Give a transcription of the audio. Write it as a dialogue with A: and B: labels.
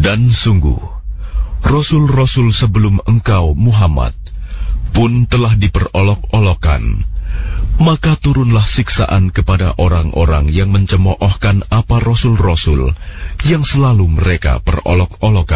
A: Dan sungguh, Rasul-Rasul sebelum engkau, Muhammad, pun telah diperolok-olokkan. Maka turunlah siksaan kepada orang-orang yang mencemoohkan apa Rasul-Rasul yang selalu mereka perolok-olokkan.